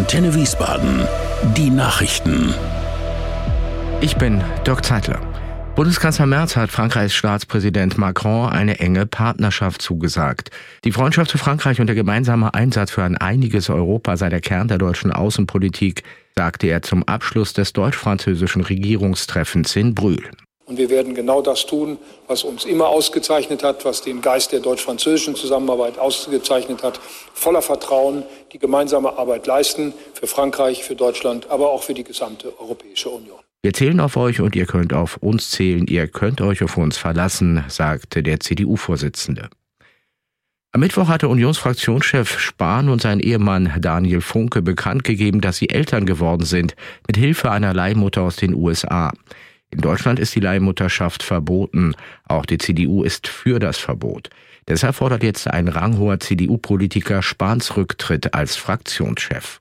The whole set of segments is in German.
Antenne Wiesbaden. Die Nachrichten. Ich bin Dirk Zeitler. Bundeskanzler Merz hat Frankreichs Staatspräsident Macron eine enge Partnerschaft zugesagt. Die Freundschaft zu Frankreich und der gemeinsame Einsatz für ein einiges Europa sei der Kern der deutschen Außenpolitik, sagte er zum Abschluss des deutsch-französischen Regierungstreffens in Brühl. Und wir werden genau das tun, was uns immer ausgezeichnet hat, was den Geist der deutsch-französischen Zusammenarbeit ausgezeichnet hat. Voller Vertrauen die gemeinsame Arbeit leisten für Frankreich, für Deutschland, aber auch für die gesamte Europäische Union. Wir zählen auf euch und ihr könnt auf uns zählen. Ihr könnt euch auf uns verlassen, sagte der CDU-Vorsitzende. Am Mittwoch hatte Unionsfraktionschef Spahn und sein Ehemann Daniel Funke bekannt gegeben, dass sie Eltern geworden sind, mit Hilfe einer Leihmutter aus den USA. In Deutschland ist die Leihmutterschaft verboten. Auch die CDU ist für das Verbot. Deshalb fordert jetzt ein ranghoher CDU-Politiker Spahns Rücktritt als Fraktionschef.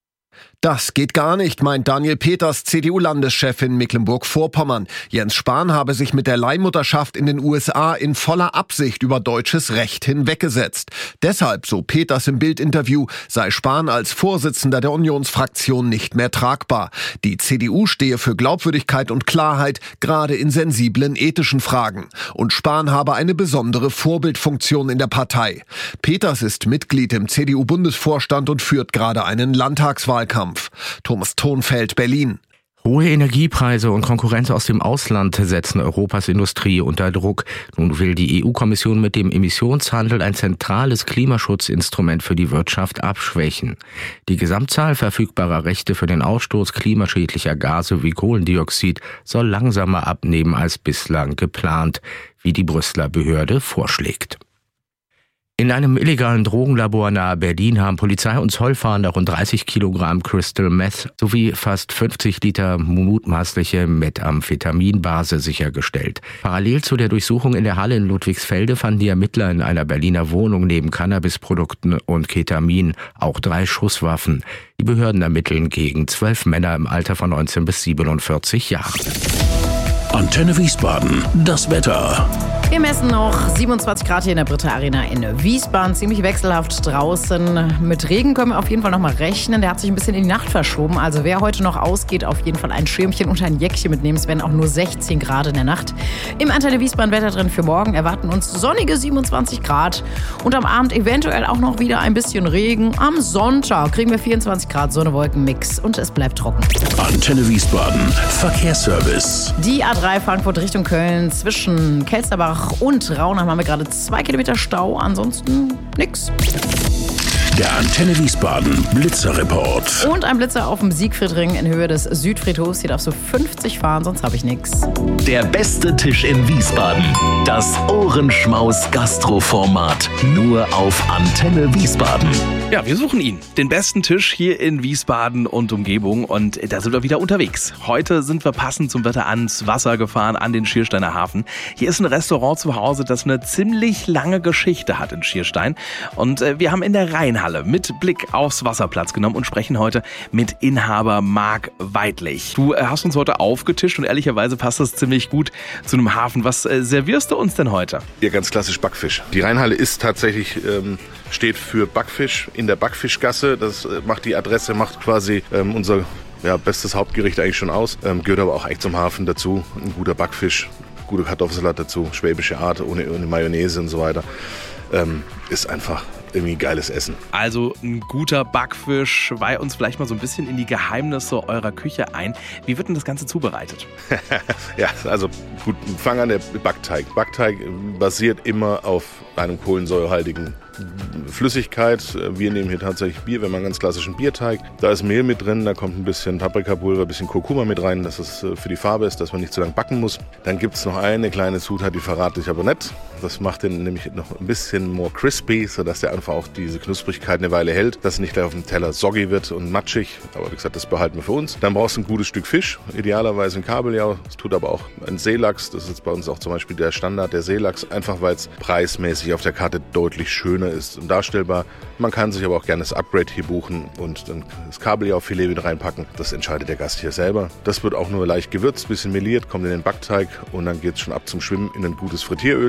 Das geht gar nicht, meint Daniel Peters, CDU-Landeschef in Mecklenburg-Vorpommern. Jens Spahn habe sich mit der Leihmutterschaft in den USA in voller Absicht über deutsches Recht hinweggesetzt. Deshalb, so Peters im Bild-Interview, sei Spahn als Vorsitzender der Unionsfraktion nicht mehr tragbar. Die CDU stehe für Glaubwürdigkeit und Klarheit, gerade in sensiblen ethischen Fragen. Und Spahn habe eine besondere Vorbildfunktion in der Partei. Peters ist Mitglied im CDU-Bundesvorstand und führt gerade einen Landtagswahlkampf. Thomas Thonfeld, Berlin. Hohe Energiepreise und Konkurrenz aus dem Ausland setzen Europas Industrie unter Druck. Nun will die EU-Kommission mit dem Emissionshandel ein zentrales Klimaschutzinstrument für die Wirtschaft abschwächen. Die Gesamtzahl verfügbarer Rechte für den Ausstoß klimaschädlicher Gase wie Kohlendioxid soll langsamer abnehmen als bislang geplant, wie die Brüsseler Behörde vorschlägt. In einem illegalen Drogenlabor nahe Berlin haben Polizei und Zollfahnder rund 30 Kilogramm Crystal Meth sowie fast 50 Liter mutmaßliche Methamphetaminbase sichergestellt. Parallel zu der Durchsuchung in der Halle in Ludwigsfelde fanden die Ermittler in einer Berliner Wohnung neben Cannabisprodukten und Ketamin auch 3 Schusswaffen. Die Behörden ermitteln gegen 12 Männer im Alter von 19 bis 47 Jahren. Antenne Wiesbaden. Das Wetter. Wir messen noch 27 Grad hier in der Britta Arena in Wiesbaden. Ziemlich wechselhaft draußen. Mit Regen können wir auf jeden Fall noch mal rechnen. Der hat sich ein bisschen in die Nacht verschoben. Also wer heute noch ausgeht, auf jeden Fall ein Schirmchen und ein Jäckchen mitnehmen. Es werden auch nur 16 Grad in der Nacht. Im Antenne Wiesbaden Wetter drin für morgen erwarten uns sonnige 27 Grad. Und am Abend eventuell auch noch wieder ein bisschen Regen. Am Sonntag kriegen wir 24 Grad Sonne-Wolken-Mix und es bleibt trocken. Antenne Wiesbaden. Verkehrsservice. Die A3 Frankfurt Richtung Köln zwischen Kelsterbach und Raunheim haben wir gerade 2 Kilometer Stau. Ansonsten nix. Der Antenne Wiesbaden Blitzerreport. Und ein Blitzer auf dem Siegfriedring in Höhe des Südfriedhofs. Hier darfst du 50 fahren, sonst habe ich nichts. Der beste Tisch in Wiesbaden. Das Ohrenschmaus-Gastroformat. Nur auf Antenne Wiesbaden. Ja, wir suchen ihn. Den besten Tisch hier in Wiesbaden und Umgebung. Und da sind wir wieder unterwegs. Heute sind wir passend zum Wetter ans Wasser gefahren, an den Schiersteiner Hafen. Hier ist ein Restaurant zu Hause, das eine ziemlich lange Geschichte hat in Schierstein. Und wir haben in der Rheinhalle mit Blick aufs Wasser Platz genommen und sprechen heute mit Inhaber Marc Weidlich. Du hast uns heute aufgetischt und ehrlicherweise passt das ziemlich gut zu einem Hafen. Was servierst du uns denn heute? Ja, ganz klassisch Backfisch. Die Rheinhalle ist tatsächlich, steht für Backfisch in der Backfischgasse. Das macht die Adresse, macht quasi unser bestes Hauptgericht eigentlich schon aus. Gehört aber auch eigentlich zum Hafen dazu. Ein guter Backfisch, guter Kartoffelsalat dazu, schwäbische Art, ohne Mayonnaise und so weiter. Ist einfach irgendwie geiles Essen. Also ein guter Backfisch. Weih uns vielleicht mal so ein bisschen in die Geheimnisse eurer Küche ein. Wie wird denn das Ganze zubereitet? Ja, also gut, fang an der Backteig. Backteig basiert immer auf einem kohlensäurehaltigen Flüssigkeit. Wir nehmen hier tatsächlich Bier, wir machen einen ganz klassischen Bierteig. Da ist Mehl mit drin, da kommt ein bisschen Paprikapulver, ein bisschen Kurkuma mit rein, dass es für die Farbe ist, dass man nicht zu lang backen muss. Dann gibt es noch eine kleine Zutat, die verrate ich aber nicht. Das macht den nämlich noch ein bisschen more crispy, sodass der einfach auch diese Knusprigkeit eine Weile hält, dass es nicht gleich auf dem Teller soggy wird und matschig. Aber wie gesagt, das behalten wir für uns. Dann brauchst du ein gutes Stück Fisch, idealerweise ein Kabeljau. Das tut aber auch ein Seelachs. Das ist jetzt bei uns auch zum Beispiel der Standard, der Seelachs, einfach weil es preismäßig auf der Karte deutlich schöner ist und darstellbar. Man kann sich aber auch gerne das Upgrade hier buchen und dann das Kabeljaufilet wieder reinpacken. Das entscheidet der Gast hier selber. Das wird auch nur leicht gewürzt, bisschen meliert, kommt in den Backteig und dann geht es schon ab zum Schwimmen in ein gutes Frittieröl. Und wer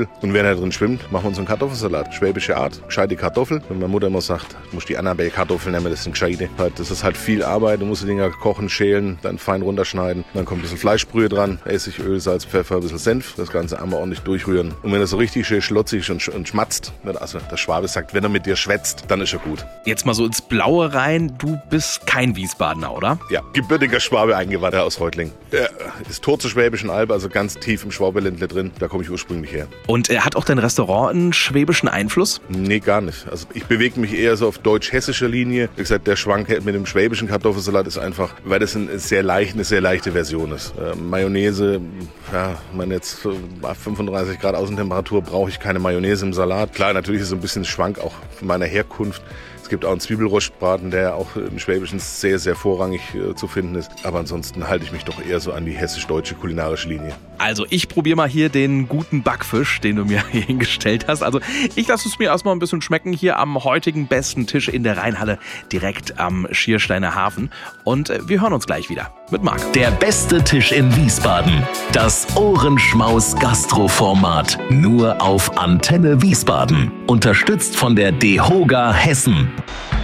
wenn er drin schwimmt, machen wir uns einen Kartoffelsalat. Schwäbische Art, gescheite Kartoffel. Wenn meine Mutter immer sagt, du musst die Annabelle-Kartoffeln nehmen, das sind gescheite. Das ist halt viel Arbeit, du musst die Dinger kochen, schälen, dann fein runterschneiden. Dann kommt ein bisschen Fleischbrühe dran, Essig, Öl, Salz, Pfeffer, ein bisschen Senf. Das Ganze einmal ordentlich durchrühren. Und wenn er so richtig schön schlotzig und schmatzt, also der Schwabe sagt, wenn er mit dir schwätzt, dann ist er gut. Jetzt mal so ins Blaue rein, du bist kein Wiesbadener, oder? Ja, gebürtiger Schwabe, eingewandert aus Reutlingen. Er ist Tor zur Schwäbischen Alb, also ganz tief im Schwabeländle drin. Da komme ich ursprünglich her. Und hat auch dein Restaurant einen schwäbischen Einfluss? Nee, gar nicht. Also ich bewege mich eher so auf deutsch-hessischer Linie. Wie gesagt, der Schwank mit dem schwäbischen Kartoffelsalat ist einfach, weil das eine sehr leichte Version ist. Mayonnaise, ja, man jetzt bei 35 Grad Außentemperatur brauche ich keine Mayonnaise im Salat. Klar, natürlich ist so ein bisschen Schwank auch von meiner Herkunft. Es gibt auch einen Zwiebelrostbraten, der auch im Schwäbischen sehr, sehr vorrangig zu finden ist. Aber ansonsten halte ich mich doch eher so an die hessisch-deutsche kulinarische Linie. Also ich probiere mal hier den guten Backfisch, den du mir hier hingestellt hast. Also ich lasse es mir erstmal ein bisschen schmecken hier am heutigen besten Tisch in der Rheinhalle, direkt am Schiersteiner Hafen. Und wir hören uns gleich wieder mit Marc. Der beste Tisch in Wiesbaden. Das Ohrenschmaus-Gastro-Format. Nur auf Antenne Wiesbaden. Unterstützt von der DEHOGA Hessen.